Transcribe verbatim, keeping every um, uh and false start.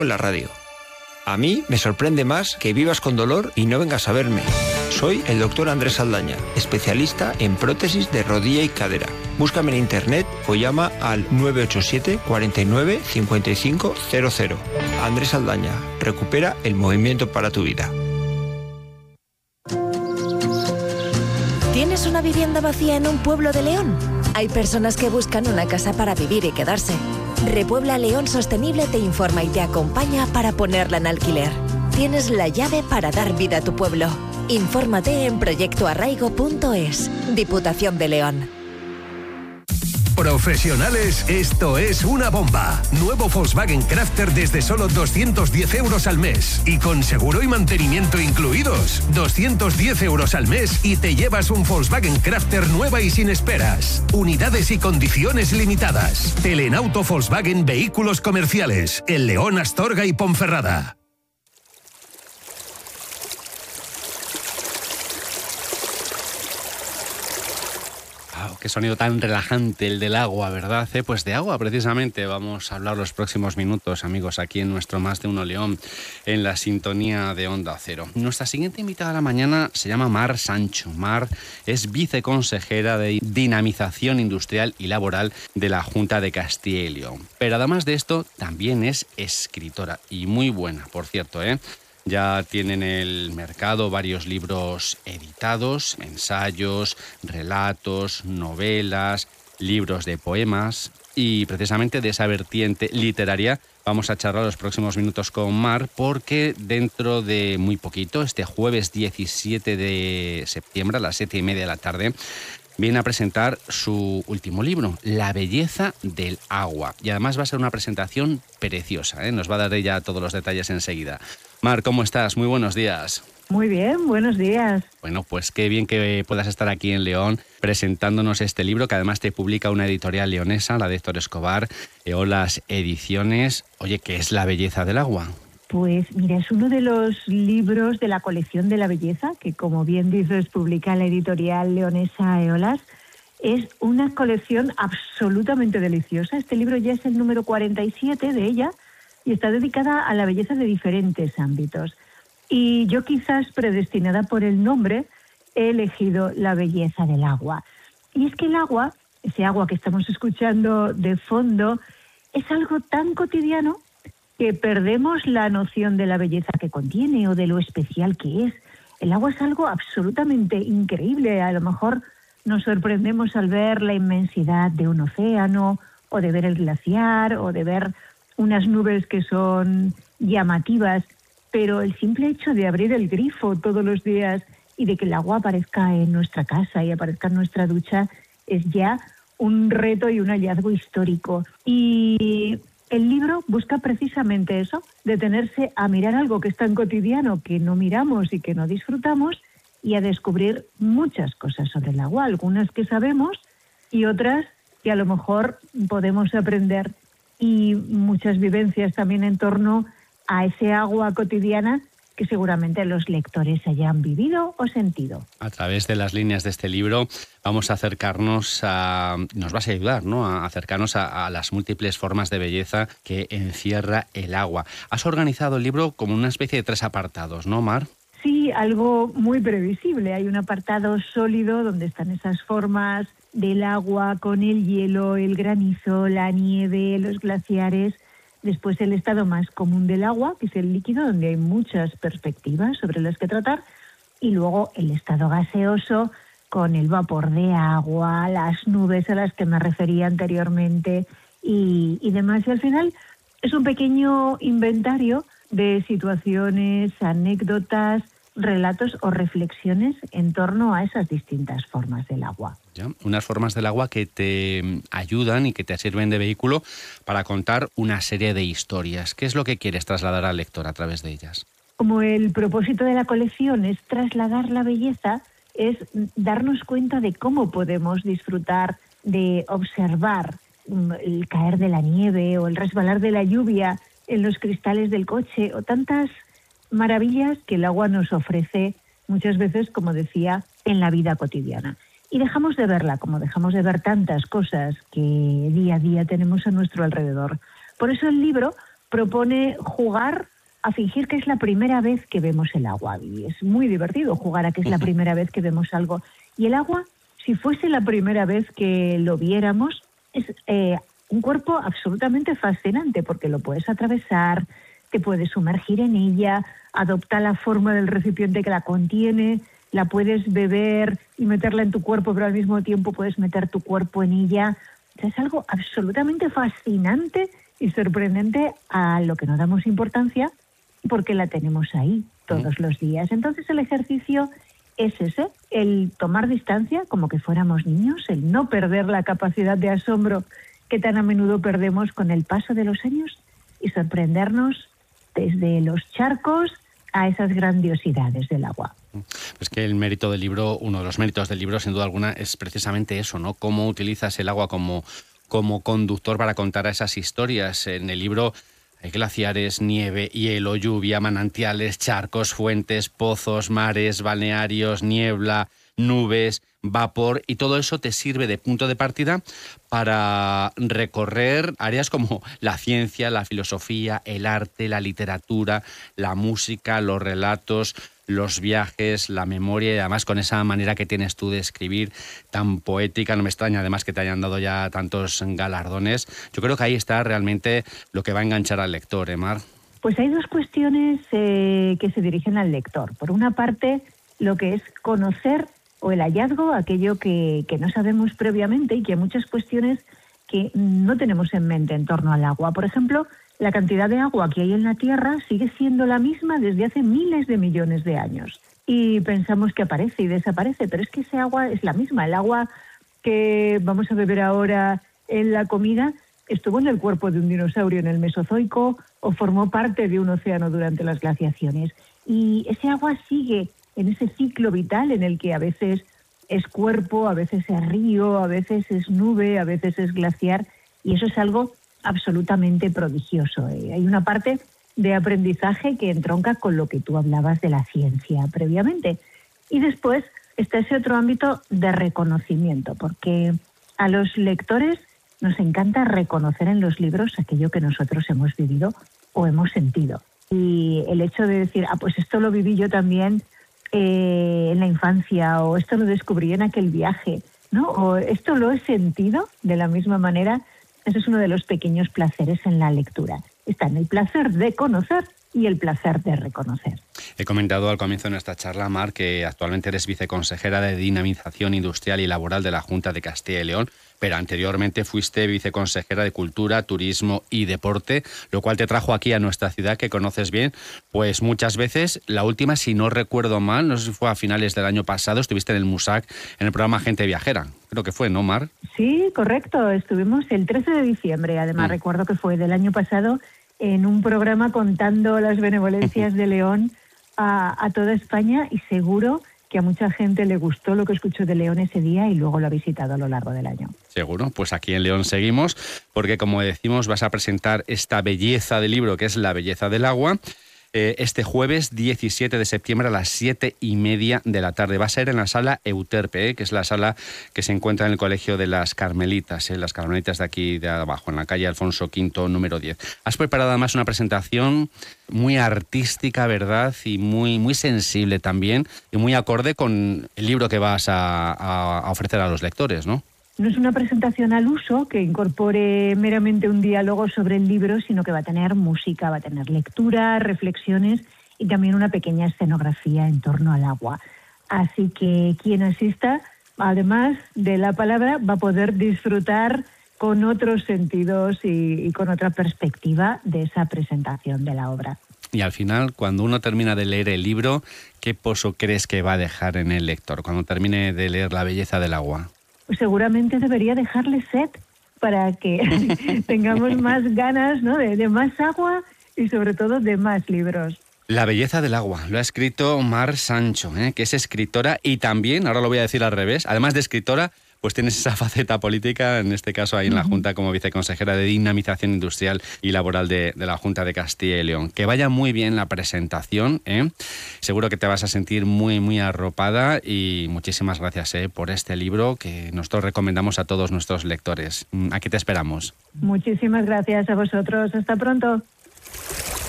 en la radio. A mí me sorprende más que vivas con dolor y no vengas a verme. Soy el doctor Andrés Saldaña, especialista en prótesis de rodilla y cadera. Búscame en internet o llama al nueve ocho siete, cuarenta y nueve, cincuenta y cinco cero cero. Andrés Saldaña, recupera el movimiento para tu vida. ¿Tienes una vivienda vacía en un pueblo de León? Hay personas que buscan una casa para vivir y quedarse. Repuebla León Sostenible te informa y te acompaña para ponerla en alquiler. Tienes la llave para dar vida a tu pueblo. Infórmate en proyecto arraigo punto es. Diputación de León. Profesionales, esto es una bomba. Nuevo Volkswagen Crafter desde solo doscientos diez euros al mes. Y con seguro y mantenimiento incluidos. doscientos diez euros al mes y te llevas un Volkswagen Crafter nueva y sin esperas. Unidades y condiciones limitadas. Telenauto Volkswagen Vehículos Comerciales. En León, Astorga y Ponferrada. Qué sonido tan relajante el del agua, ¿verdad? ¿Eh? Pues de agua precisamente vamos a hablar los próximos minutos, amigos, aquí en nuestro Más de Uno León, en la sintonía de Onda Cero. Nuestra siguiente invitada de la mañana se llama Mar Sancho. Mar es viceconsejera de Dinamización Industrial y Laboral de la Junta de Castilla y León. Pero además de esto, también es escritora, y muy buena, por cierto, ¿eh? Ya tiene en el mercado varios libros editados, ensayos, relatos, novelas, libros de poemas, y precisamente de esa vertiente literaria vamos a charlar los próximos minutos con Mar, porque dentro de muy poquito, este jueves diecisiete de septiembre a las siete y media de la tarde, viene a presentar su último libro, La belleza del agua. Y además va a ser una presentación preciosa, ¿eh? Nos va a dar ella todos los detalles enseguida. Mar, ¿cómo estás? Muy buenos días. Muy bien, buenos días. Bueno, pues qué bien que puedas estar aquí en León presentándonos este libro, que además te publica una editorial leonesa, la de Héctor Escobar, Eolas Ediciones. Oye, ¿qué es La belleza del agua? Pues mira, es uno de los libros de la colección de la belleza, que como bien dices, publica la editorial leonesa Eolas. Es una colección absolutamente deliciosa. Este libro ya es el número cuarenta y siete de ella y está dedicada a la belleza de diferentes ámbitos. Y yo, quizás predestinada por el nombre, he elegido La belleza del agua. Y es que el agua, ese agua que estamos escuchando de fondo, es algo tan cotidiano que perdemos la noción de la belleza que contiene o de lo especial que es. El agua es algo absolutamente increíble. A lo mejor nos sorprendemos al ver la inmensidad de un océano, o de ver el glaciar, o de ver unas nubes que son llamativas, pero el simple hecho de abrir el grifo todos los días y de que el agua aparezca en nuestra casa y aparezca en nuestra ducha es ya un reto y un hallazgo histórico. Y el libro busca precisamente eso, detenerse a mirar algo que es tan cotidiano que no miramos y que no disfrutamos, y a descubrir muchas cosas sobre el agua, algunas que sabemos y otras que a lo mejor podemos aprender, y muchas vivencias también en torno a ese agua cotidiana que seguramente los lectores hayan vivido o sentido. A través de las líneas de este libro vamos a acercarnos a... nos vas a ayudar, ¿no?, a acercarnos a, a las múltiples formas de belleza que encierra el agua. Has organizado el libro como una especie de tres apartados, ¿no, Mar? Sí, algo muy previsible. Hay un apartado sólido donde están esas formas del agua con el hielo, el granizo, la nieve, los glaciares. Después el estado más común del agua, que es el líquido, donde hay muchas perspectivas sobre las que tratar. Y luego el estado gaseoso, con el vapor de agua, las nubes a las que me refería anteriormente y, y demás. Y al final es un pequeño inventario de situaciones, anécdotas, relatos o reflexiones en torno a esas distintas formas del agua. Ya, unas formas del agua que te ayudan y que te sirven de vehículo para contar una serie de historias. ¿Qué es lo que quieres trasladar al lector a través de ellas? Como el propósito de la colección es trasladar la belleza, es darnos cuenta de cómo podemos disfrutar de observar el caer de la nieve o el resbalar de la lluvia en los cristales del coche, o tantas maravillas que el agua nos ofrece muchas veces, como decía, en la vida cotidiana. Y dejamos de verla, como dejamos de ver tantas cosas que día a día tenemos a nuestro alrededor. Por eso el libro propone jugar a fingir que es la primera vez que vemos el agua. Y es muy divertido jugar a que es la primera vez que vemos algo. Y el agua, si fuese la primera vez que lo viéramos, es eh, un cuerpo absolutamente fascinante, porque lo puedes atravesar, te puedes sumergir en ella, adopta la forma del recipiente que la contiene, la puedes beber y meterla en tu cuerpo, pero al mismo tiempo puedes meter tu cuerpo en ella. O sea, es algo absolutamente fascinante y sorprendente a lo que no damos importancia, porque la tenemos ahí todos los días. Entonces el ejercicio es ese, el tomar distancia como que fuéramos niños, el no perder la capacidad de asombro que tan a menudo perdemos con el paso de los años y sorprendernos desde los charcos a esas grandiosidades del agua. Pues que el mérito del libro, uno de los méritos del libro, sin duda alguna, es precisamente eso, ¿no? Cómo utilizas el agua como, como conductor para contar esas historias. En el libro hay glaciares, nieve, hielo, lluvia, manantiales, charcos, fuentes, pozos, mares, balnearios, niebla, nubes, vapor, y todo eso te sirve de punto de partida para recorrer áreas como la ciencia, la filosofía, el arte, la literatura, la música, los relatos, los viajes, la memoria, y además con esa manera que tienes tú de escribir tan poética. No me extraña además que te hayan dado ya tantos galardones. Yo creo que ahí está realmente lo que va a enganchar al lector, ¿eh, Mar? Pues hay dos cuestiones eh, que se dirigen al lector. Por una parte, lo que es conocer o el hallazgo, aquello que, que no sabemos previamente, y que hay muchas cuestiones que no tenemos en mente en torno al agua. Por ejemplo, la cantidad de agua que hay en la Tierra sigue siendo la misma desde hace miles de millones de años. Y pensamos que aparece y desaparece, pero es que ese agua es la misma. El agua que vamos a beber ahora en la comida estuvo en el cuerpo de un dinosaurio en el Mesozoico o formó parte de un océano durante las glaciaciones. Y ese agua sigue en ese ciclo vital en el que a veces es cuerpo, a veces es río, a veces es nube, a veces es glaciar, y eso es algo absolutamente prodigioso. Hay una parte de aprendizaje que entronca con lo que tú hablabas de la ciencia previamente. Y después está ese otro ámbito de reconocimiento, porque a los lectores nos encanta reconocer en los libros aquello que nosotros hemos vivido o hemos sentido. Y el hecho de decir, ah, pues esto lo viví yo también eh, en la infancia, o esto lo descubrí en aquel viaje, ¿no? O esto lo he sentido de la misma manera. Ese es uno de los pequeños placeres en la lectura. Están el placer de conocer y el placer de reconocer. He comentado al comienzo de nuestra charla, Mar, que actualmente eres viceconsejera de Dinamización Industrial y Laboral de la Junta de Castilla y León, pero anteriormente fuiste viceconsejera de Cultura, Turismo y Deporte, lo cual te trajo aquí a nuestra ciudad, que conoces bien, pues muchas veces. La última, si no recuerdo mal, no sé si fue a finales del año pasado, estuviste en el MUSAC, en el programa Gente Viajera. Creo que fue, ¿no, Mar? Sí, correcto. Estuvimos el trece de diciembre, además mm. recuerdo que fue del año pasado, en un programa contando las benevolencias de León a, a toda España, y seguro que a mucha gente le gustó lo que escuchó de León ese día y luego lo ha visitado a lo largo del año. Seguro, pues aquí en León seguimos, porque como decimos, vas a presentar esta belleza del libro, que es La belleza del agua, eh, este jueves diecisiete de septiembre a las siete y media de la tarde. Va a ser en la sala Euterpe, eh, que es la sala que se encuentra en el Colegio de las Carmelitas, eh, las Carmelitas de aquí de abajo, en la calle Alfonso Quinto, número diez. Has preparado además una presentación muy artística, ¿verdad? Y muy, muy sensible también, y muy acorde con el libro que vas a, a, a ofrecer a los lectores, ¿no? No es una presentación al uso que incorpore meramente un diálogo sobre el libro, sino que va a tener música, va a tener lectura, reflexiones y también una pequeña escenografía en torno al agua. Así que quien asista, además de la palabra, va a poder disfrutar con otros sentidos y, y con otra perspectiva de esa presentación de la obra. Y al final, cuando uno termina de leer el libro, ¿qué pozo crees que va a dejar en el lector cuando termine de leer La belleza del agua? Pues seguramente debería dejarle sed para que tengamos más ganas, ¿no?, de, de más agua y sobre todo de más libros. La belleza del agua, lo ha escrito Mar Sancho, ¿eh? que es escritora y también, ahora lo voy a decir al revés, además de escritora, pues tienes esa faceta política, en este caso ahí en la Junta como viceconsejera de Dinamización Industrial y Laboral de, de la Junta de Castilla y León. Que vaya muy bien la presentación, ¿eh? Seguro que te vas a sentir muy, muy arropada, y muchísimas gracias ¿eh? por este libro que nosotros recomendamos a todos nuestros lectores. Aquí te esperamos. Muchísimas gracias a vosotros. Hasta pronto.